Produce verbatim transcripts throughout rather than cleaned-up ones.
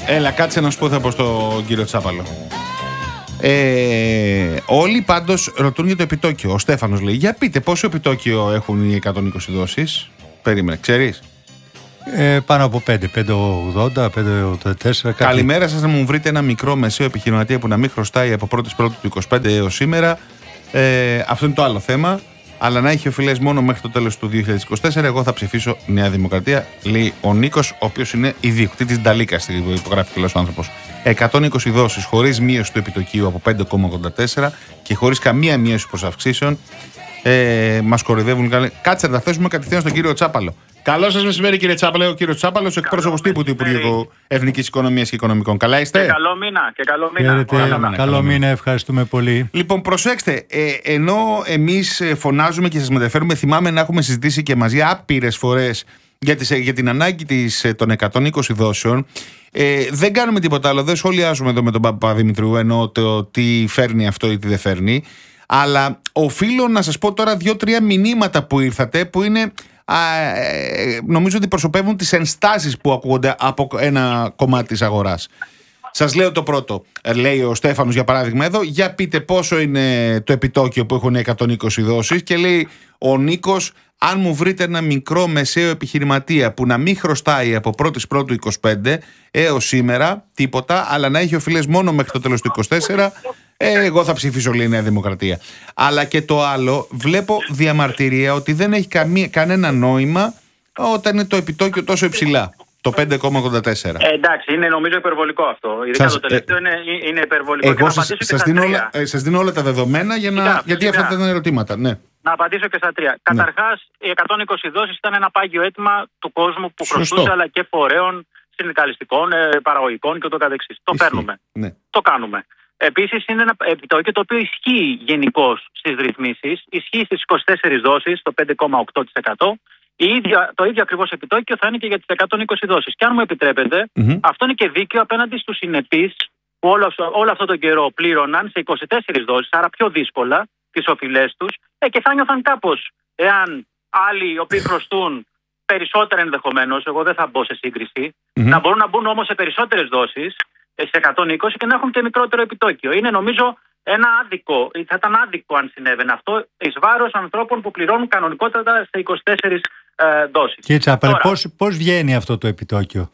Έλα, κάτσε να σου πω, θα πω στον κύριο Τσάπαλο. Ε, όλοι πάντως ρωτούν για το επιτόκιο. Ο Στέφανος λέει: για πείτε, πόσο επιτόκιο έχουν οι εκατόν είκοσι δόσεις? Περίμενε, ξέρεις? Ε, πάνω από πέντε, πέντε ογδόντα, πέντε ογδόντα τέσσερα. Κάτι... Καλημέρα σας, να μου βρείτε ένα μικρό μεσαίο επιχειρηματία που να μην χρωστάει από πρώτη Πρώτου του είκοσι πέντε έως σήμερα. Ε, αυτό είναι το άλλο θέμα. Αλλά να έχει οφειλές μόνο μέχρι το τέλος του δύο χιλιάδες είκοσι τέσσερα. Εγώ θα ψηφίσω Νέα Δημοκρατία, λέει ο Νίκος, ο οποίος είναι ιδιοκτήτης Νταλίκας, υπογράφει και ο άνθρωπος. εκατόν είκοσι δόσεις χωρίς μείωση του επιτοκίου από πέντε κόμμα ογδόντα τέσσερα και χωρίς καμία μείωση προς αυξήσεων. Ε, μας κοροϊδεύουν. Κάτσε, θα θέσουμε κατευθείαν στον κύριο Τσάπαλο. Καλό σας μεσημέρι, κύριε Τσάπαλο. Ο κύριος Τσάπαλος, εκπρόσωπος τύπου του Υπουργείου Εθνικής Οικονομίας και Οικονομικών. Καλά είστε? Και καλό μήνα. Και καλό μήνα. Καλό, καλό μήνα, ευχαριστούμε πολύ. Λοιπόν, προσέξτε, ε, ενώ εμείς φωνάζουμε και σας μεταφέρουμε, θυμάμαι να έχουμε συζητήσει και μαζί άπειρες φορές για, τις, για την ανάγκη της, των εκατόν είκοσι δόσεων. Ε, δεν κάνουμε τίποτα άλλο, δεν σχολιάζουμε εδώ με τον Παπαδημητρίου ενώ το τι φέρνει αυτό ή τι δεν φέρνει. Αλλά οφείλω να σας πω τώρα δύο-τρία μηνύματα που ήρθατε που είναι. Α, ε, νομίζω ότι προσωπεύουν τις ενστάσεις που ακούγονται από ένα κομμάτι της αγοράς. Σας λέω το πρώτο. Λέει ο Στέφανος για παράδειγμα εδώ: για πείτε πόσο είναι το επιτόκιο που έχουν εκατόν είκοσι δόσεις. Και λέει ο Νίκος: αν μου βρείτε ένα μικρό μεσαίο επιχειρηματία που να μην χρωστάει από πρώτη Πρώτου είκοσι πέντε έως σήμερα τίποτα, αλλά να έχει οφειλές μόνο μέχρι το τέλος του είκοσι τέσσερα, ε, εγώ θα ψηφίσω, λέει, Νέα Δημοκρατία. Αλλά και το άλλο, βλέπω διαμαρτυρία ότι δεν έχει καμία, κανένα νόημα όταν είναι το επιτόκιο τόσο υψηλά. Το πέντε κόμμα ογδόντα τέσσερα. Ε, εντάξει, είναι νομίζω υπερβολικό αυτό. Ειδικά σας, το τελευταίο ε, είναι, είναι υπερβολικό. Εγώ σας, σας, δίνω όλα, ε, σας δίνω όλα τα δεδομένα για να, Φυσικά, γιατί φυσικά. Αυτά ήταν ερωτήματα. Ναι. Να απαντήσω και στα τρία. Ναι. Καταρχάς, οι εκατόν είκοσι δόσεις ήταν ένα πάγιο αίτημα του κόσμου που χρωστούσε, αλλά και φορέων συνδικαλιστικών, ε, παραγωγικών και ούτω καθεξής. Το παίρνουμε. Ναι. Το κάνουμε. Επίσης, είναι ένα επιτόκιο το οποίο ισχύει γενικώς στις ρυθμίσεις. Ισχύει στις είκοσι τέσσερις δόσεις, το πέντε κόμμα οκτώ τοις εκατό. Η ίδια, το ίδιο ακριβώς επιτόκιο θα είναι και για τις εκατόν είκοσι δόσεις. Και αν μου επιτρέπετε, mm-hmm. αυτό είναι και δίκαιο απέναντι στους συνεπείς που όλο, όλο αυτόν τον καιρό πλήρωναν σε είκοσι τέσσερις δόσεις, άρα πιο δύσκολα τις οφειλές τους, ε, και θα νιώθαν κάπως εάν άλλοι οι οποίοι χρωστούν περισσότερα ενδεχομένως, εγώ δεν θα μπω σε σύγκριση, mm-hmm. να μπορούν να μπουν όμως σε περισσότερες δόσεις, σε εκατόν είκοσι, και να έχουν και μικρότερο επιτόκιο. Είναι νομίζω ένα άδικο, θα ήταν άδικο αν συνέβαινε αυτό εις βάρος ανθρώπων που πληρώνουν κανονικότατα σε είκοσι τέσσερις ε, δόσεις. Κύριε Τσάπαλε, πώς, πώς βγαίνει αυτό το επιτόκιο?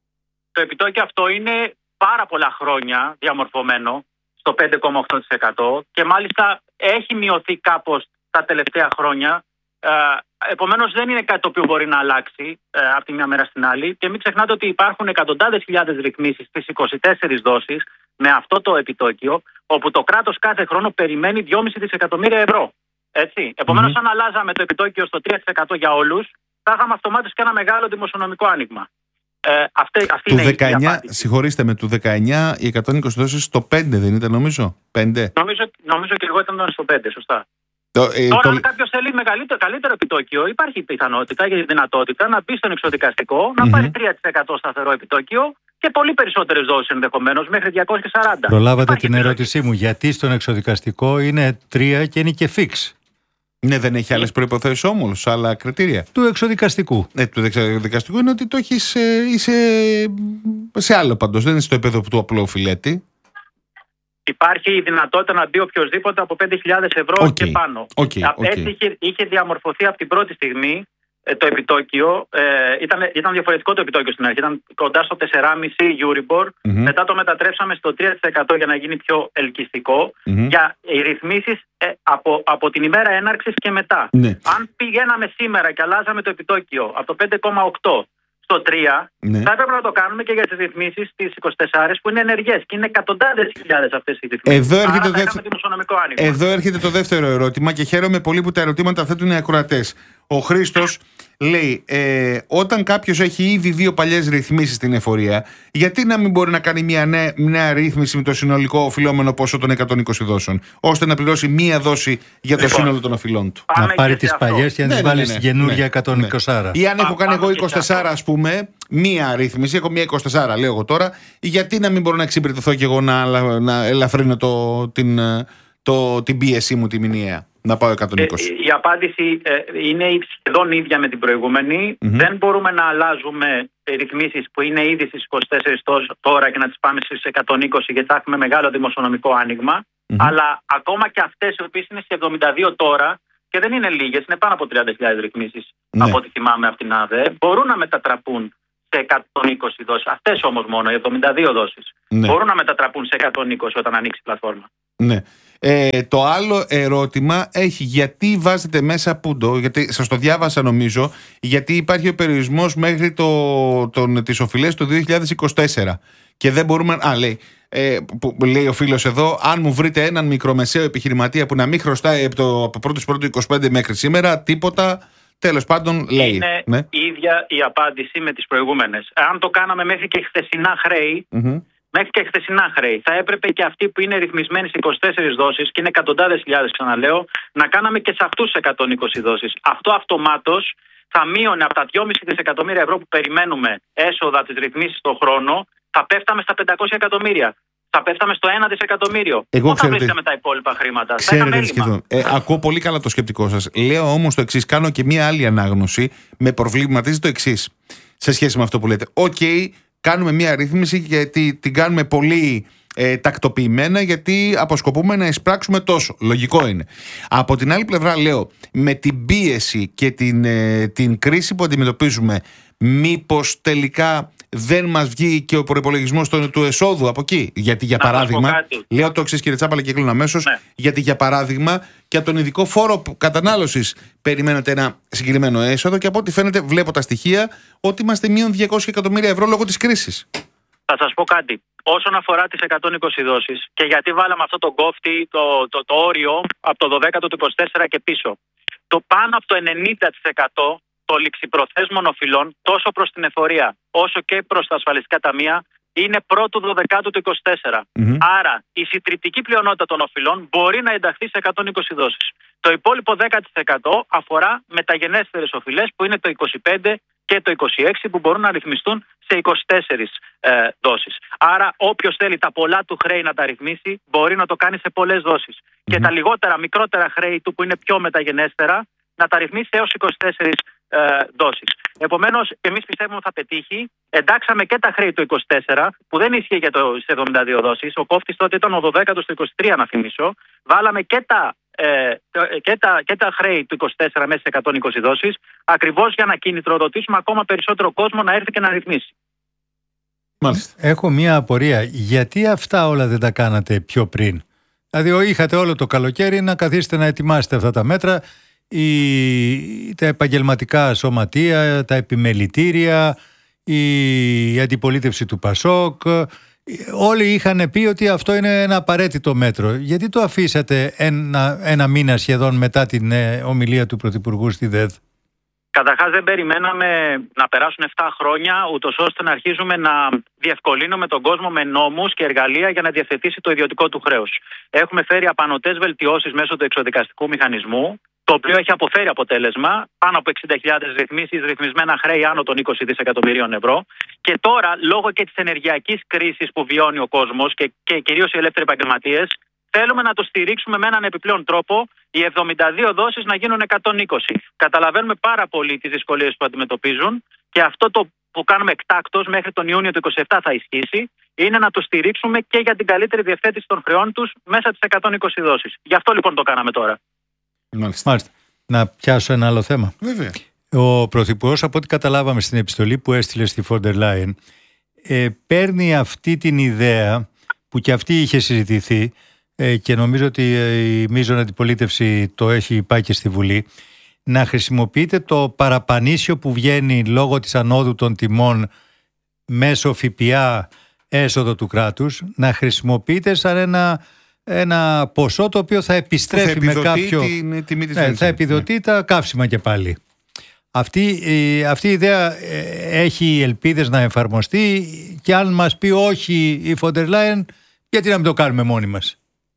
Το επιτόκιο αυτό είναι πάρα πολλά χρόνια διαμορφωμένο στο πέντε κόμμα οκτώ τοις εκατό και μάλιστα έχει μειωθεί κάπως τα τελευταία χρόνια. Ε, επομένως δεν είναι κάτι το οποίο μπορεί να αλλάξει ε, από τη μια μέρα στην άλλη, και μην ξεχνάτε ότι υπάρχουν εκατοντάδες χιλιάδες ρυθμίσεις στις είκοσι τέσσερις δόσεις με αυτό το επιτόκιο, όπου το κράτος κάθε χρόνο περιμένει δυόμισι δισεκατομμύρια ευρώ. Έτσι. Επομένως, mm-hmm. αν αλλάζαμε το επιτόκιο στο τρία τοις εκατό για όλους, θα είχαμε αυτομάτως και ένα μεγάλο δημοσιονομικό άνοιγμα. Ε, αυτή, αυτή του είναι δεκαεννιά, η συγχωρήστε με, του δεκαεννιά οι εκατόν είκοσι δόσεις στο πέντε δεν ήταν, νομίζω? πέντε. Νομίζω, νομίζω και εγώ ήταν στο πέντε, σωστά. Το, ε, Τώρα, το... αν κάποιος θέλει μεγαλύτερο, καλύτερο επιτόκιο, υπάρχει πιθανότητα και δυνατότητα να μπει στον εξωδικαστικό, να mm-hmm. πάρει τρία τοις εκατό σταθερό επιτόκιο και πολύ περισσότερες δόσεις ενδεχομένως, μέχρι διακόσια σαράντα. Προλάβατε υπάρχει την ερώτησή μου. Γιατί στον εξωδικαστικό είναι τρία και είναι και φίξ? Ναι, δεν έχει άλλες προϋποθέσεις όμως, άλλα κριτήρια. Του εξωδικαστικού. Ναι, του εξωδικαστικού είναι ότι το έχεις, είσαι σε άλλο παντός, δεν είναι στο επίπεδο του απλού οφειλέτη. Υπάρχει η δυνατότητα να μπει οποιοδήποτε από πέντε χιλιάδες ευρώ okay. και πάνω. Okay, okay. Έτσι είχε, είχε διαμορφωθεί από την πρώτη στιγμή ε, το επιτόκιο. Ε, ήταν, ήταν διαφορετικό το επιτόκιο στην αρχή. Ήταν κοντά στο τέσσερα κόμμα πέντε Euribor. Mm-hmm. Μετά το μετατρέψαμε στο τρία τοις εκατό για να γίνει πιο ελκυστικό. Mm-hmm. Για οι ρυθμίσεις ε, από, από την ημέρα έναρξης και μετά. Mm-hmm. Αν πηγαίναμε σήμερα και αλλάζαμε το επιτόκιο από το πέντε κόμμα οκτώ στο τρία, ναι. θα έπρεπε να το κάνουμε και για τις ρυθμίσεις της είκοσι τέσσερα που είναι ενεργές και είναι εκατοντάδες χιλιάδες αυτές οι ρυθμίσεις. Εδώ έρχεται, Άρα, το, δεύτερο... Εδώ έρχεται το δεύτερο ερώτημα και χαίρομαι πολύ που τα ερωτήματα θέτουν οι ακροατές. Ο Χρήστος λέει, ε, όταν κάποιος έχει ήδη δύο παλιές ρυθμίσεις στην εφορία, γιατί να μην μπορεί να κάνει μια νέα, νέα ρύθμιση με το συνολικό οφειλόμενο ποσό των εκατόν είκοσι δόσεων, ώστε να πληρώσει μία δόση για το λοιπόν, σύνολο των οφειλών του? Να πάρει τις παλιές και να τις ναι, βάλει ναι, στην ναι, καινούργια ναι, εκατόν είκοσι. Ναι. Ή αν έχω κάνει εγώ είκοσι τέσσερα, ας πούμε, μία ρύθμιση, έχω μία είκοσι τέσσερα, λέω εγώ τώρα, γιατί να μην μπορώ να εξυπηρετηθώ και εγώ να, να ελαφρύνω το, την, το, την πίεσή μου τη μηνιαία? να πάω εκατόν είκοσι. Ε, η απάντηση ε, είναι σχεδόν ίδια με την προηγούμενη. Mm-hmm. Δεν μπορούμε να αλλάζουμε ρυθμίσεις που είναι ήδη στις είκοσι τέσσερις τώρα και να τις πάμε στις εκατόν είκοσι, γιατί θα έχουμε μεγάλο δημοσιονομικό άνοιγμα. Mm-hmm. Αλλά ακόμα και αυτές οι οποίες είναι στις εβδομήντα δύο τώρα, και δεν είναι λίγες, είναι πάνω από τριάντα χιλιάδες ρυθμίσεις, ναι, από ό,τι θυμάμαι από την ΑΔΕ, μπορούν να μετατραπούν σε εκατόν είκοσι δόσεις. Αυτές όμως μόνο, οι εβδομήντα δύο δόσεις, ναι, μπορούν να μετατραπούν σε εκατόν είκοσι όταν ανοίξει η πλατφόρμα. Ναι. Ε, το άλλο ερώτημα έχει γιατί βάζετε μέσα πούντο, γιατί σας το διάβασα νομίζω, γιατί υπάρχει ο περιορισμός μέχρι το, τον, τις οφειλές του δύο χιλιάδες είκοσι τέσσερα και δεν μπορούμε, α, λέει, ε, που, λέει ο φίλος εδώ, αν μου βρείτε έναν μικρομεσαίο επιχειρηματία που να μην χρωστάει από το από πρώτος πρώτου είκοσι πέντε μέχρι σήμερα τίποτα, τέλος πάντων λέει. Είναι ναι, η ίδια η απάντηση με τις προηγούμενες. Αν το κάναμε μέχρι και χθεσινά χρέη, mm-hmm. Μέχρι και χθεσινά χρέη, θα έπρεπε και αυτοί που είναι ρυθμισμένοι σε είκοσι τέσσερις δόσεις και είναι εκατοντάδες χιλιάδες, ξαναλέω, να κάναμε και σε αυτούς εκατόν είκοσι δόσεις. Αυτό αυτομάτως θα μείωνε από τα δυόμισι δισεκατομμύρια ευρώ που περιμένουμε έσοδα της ρυθμίσης τον χρόνο, θα πέφταμε στα πεντακόσια εκατομμύρια. Θα πέφταμε στο ένα δισεκατομμύριο. Πού θα βρίσκαμε τα υπόλοιπα χρήματα? Ξέρετε, σχεδόν. Ε, ακούω πολύ καλά το σκεπτικό σας. Λέω όμως το εξής, κάνω και μία άλλη ανάγνωση. Με προβληματίζει το εξής σε σχέση με αυτό που λέτε. Οκ. Okay, κάνουμε μια ρύθμιση γιατί την κάνουμε πολύ ε, τακτοποιημένα, γιατί αποσκοπούμε να εισπράξουμε τόσο. Λογικό είναι. Από την άλλη πλευρά λέω, με την πίεση και την, ε, την κρίση που αντιμετωπίζουμε, μήπως τελικά δεν μας βγει και ο προϋπολογισμός του, του εσόδου από εκεί? Γιατί για παράδειγμα, λέω το εξής κύριε Τσάπαλα και κλείνω αμέσως, ναι, γιατί για παράδειγμα και από τον ειδικό φόρο κατανάλωσης περιμένετε ένα συγκεκριμένο έσοδο και από ό,τι φαίνεται βλέπω τα στοιχεία ότι είμαστε μείον διακόσια εκατομμύρια ευρώ λόγω της κρίσης. Θα σας πω κάτι. Όσον αφορά τις εκατόν είκοσι δόσεις και γιατί βάλαμε αυτό το κόφτη, το, το, το όριο από το δωδέκατο του είκοσι τέσσερα και πίσω, το πάνω από το ενενήντα τοις εκατό των ληξιπροθέσμων οφειλών τόσο προς την εφορία όσο και προς τα ασφαλιστικά ταμεία είναι πρώτου δωδεκάτου του είκοσι τέσσερα. Mm-hmm. Άρα η συντριπτική πλειονότητα των οφειλών μπορεί να ενταχθεί σε εκατόν είκοσι δόσεις. Το υπόλοιπο δέκα τοις εκατό αφορά μεταγενέστερες οφειλές που είναι το είκοσι πέντε και το είκοσι έξι που μπορούν να ρυθμιστούν σε είκοσι τέσσερις ε, δόσεις. Άρα όποιος θέλει τα πολλά του χρέη να τα ρυθμίσει μπορεί να το κάνει σε πολλές δόσεις. Mm-hmm. Και τα λιγότερα, μικρότερα χρέη του που είναι πιο μεταγενέστερα να τα ρυθμίσει έως είκοσι τέσσερις ε, δόσεις. Επομένως, εμείς πιστεύουμε ότι θα πετύχει. Εντάξαμε και τα χρέη του είκοσι τέσσερα, που δεν ίσχυε για το εβδομήντα δύο δόσεις. Ο κόφτης τότε ήταν ο δωδέκατος του είκοσι τρία, να θυμίσω. Βάλαμε και τα, ε, και τα, και τα χρέη του είκοσι τέσσερα μέσα σε εκατόν είκοσι δόσεις, ακριβώς για να κινητροδοτήσουμε ακόμα περισσότερο κόσμο να έρθει και να ρυθμίσει. Μάλιστα. Έχω μία απορία. Γιατί αυτά όλα δεν τα κάνατε πιο πριν? Δηλαδή, είχατε όλο το καλοκαίρι να καθίσετε να ετοιμάσετε αυτά τα μέτρα. Η, τα επαγγελματικά σωματεία, τα επιμελητήρια, η αντιπολίτευση του Πασόκ, όλοι είχαν πει ότι αυτό είναι ένα απαραίτητο μέτρο. Γιατί το αφήσατε ένα, ένα μήνα σχεδόν μετά την ε, ομιλία του Πρωθυπουργού στη ΔΕΔ? Καταρχάς δεν περιμέναμε να περάσουν επτά χρόνια ούτως ώστε να αρχίζουμε να διευκολύνουμε τον κόσμο με νόμους και εργαλεία για να διευθετήσει το ιδιωτικό του χρέος. Έχουμε φέρει απανωτές βελτιώσεις μέσω του εξοδικαστικού μηχανισμού, το οποίο έχει αποφέρει αποτέλεσμα, πάνω από εξήντα χιλιάδες ρυθμίσεις, ρυθμισμένα χρέη άνω των είκοσι δισεκατομμυρίων ευρώ. Και τώρα, λόγω και της ενεργειακής κρίσης που βιώνει ο κόσμος και, και κυρίως οι ελεύθεροι επαγγελματίες, θέλουμε να το στηρίξουμε με έναν επιπλέον τρόπο, οι εβδομήντα δύο δόσεις να γίνουν εκατόν είκοσι. Καταλαβαίνουμε πάρα πολύ τις δυσκολίες που αντιμετωπίζουν και αυτό το που κάνουμε εκτάκτως μέχρι τον Ιούνιο του είκοσι επτά θα ισχύσει, είναι να το στηρίξουμε και για την καλύτερη διευθέτηση των χρεών τους μέσα στις εκατόν είκοσι δόσεις. Γι' αυτό λοιπόν το κάναμε τώρα. Μάλιστα. Μάλιστα. Να πιάσω ένα άλλο θέμα. Βέβαια. Ο Πρωθυπουργός, από ό,τι καταλάβαμε στην επιστολή που έστειλε στη Φόντερ Λάιεν, ε, παίρνει αυτή την ιδέα που και αυτή είχε συζητηθεί ε, και νομίζω ότι η μείζων αντιπολίτευση το έχει πάει και στη Βουλή, να χρησιμοποιείται το παραπανίσιο που βγαίνει λόγω της ανόδου των τιμών μέσω ΦΠΑ έσοδο του κράτους, να χρησιμοποιείται σαν ένα, ένα ποσό το οποίο θα επιστρέφει θα με κάποιο... Την τιμή της ναι, θα επιδοτεί ναι. τα καύσιμα και πάλι. Αυτή, αυτή η ιδέα έχει ελπίδες να εφαρμοστεί και αν μας πει όχι η Φόντερ Λάιεν, γιατί να μην το κάνουμε μόνοι μας?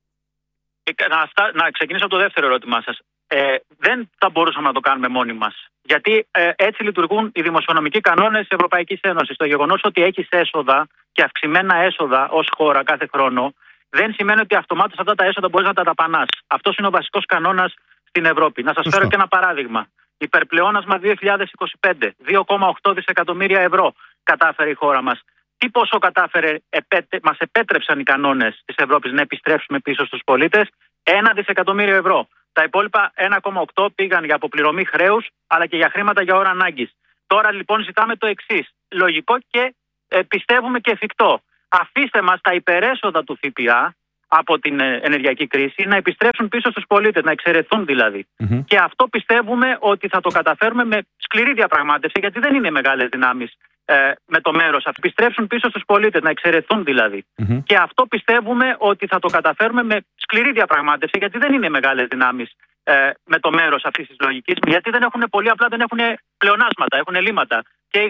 Να, να ξεκινήσω από το δεύτερο ερώτημά σας. Ε, δεν θα μπορούσαμε να το κάνουμε μόνοι μας. Γιατί ε, έτσι λειτουργούν οι δημοσιονομικοί κανόνες της Ευρωπαϊκής Ένωσης. Το γεγονός ότι έχεις έσοδα και αυξημένα έσοδα ως χώρα κάθε χρόνο δεν σημαίνει ότι αυτομάτως αυτά τα έσοδα μπορείς να τα δαπανάς. Αυτός είναι ο βασικός κανόνας στην Ευρώπη. Να σας Σωστό. φέρω και ένα παράδειγμα. Υπερπλεόνασμα δύο χιλιάδες είκοσι πέντε, δύο κόμμα οκτώ δισεκατομμύρια ευρώ κατάφερε η χώρα μας. Τι ποσό κατάφερε, επέτε, μας επέτρεψαν οι κανόνες της Ευρώπης να επιστρέψουμε πίσω στους πολίτες? Ένα δισεκατομμύριο ευρώ. Τα υπόλοιπα ένα κόμμα οκτώ πήγαν για αποπληρωμή χρέους, αλλά και για χρήματα για ώρα ανάγκης. Τώρα λοιπόν ζητάμε το εξής. Λογικό και ε, πιστεύουμε και εφικτό. Αφήστε μας τα υπερέσοδα του ΦΠΑ από την ε, ενεργειακή κρίση να επιστρέψουν πίσω στους πολίτες, να εξαιρεθούν δηλαδή. Mm-hmm. Και αυτό πιστεύουμε ότι θα το καταφέρουμε με σκληρή διαπραγμάτευση, γιατί δεν είναι μεγάλες δυνάμεις ε, με το μέρος αυτό. Επιστρέψουν πίσω στους πολίτες, να εξαιρεθούν δηλαδή. Mm-hmm. Και αυτό πιστεύουμε ότι θα το καταφέρουμε με σκληρή διαπραγμάτευση, γιατί δεν είναι μεγάλες δυνάμεις ε, με το μέρος αυτής της λογικής, γιατί δεν έχουν, πολύ απλά δεν έχουν πλεονάσματα, έχουν ελλείμματα.